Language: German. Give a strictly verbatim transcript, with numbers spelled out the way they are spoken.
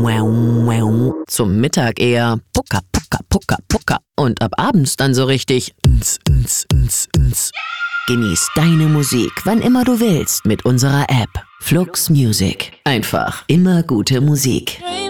Zum Mittag eher Pucka, Pucka, Pucka, Pucka. Und ab abends dann so richtig ns, ns, ns, ns. Genieß deine Musik, wann immer du willst, mit unserer App Flux Music. Einfach immer gute Musik.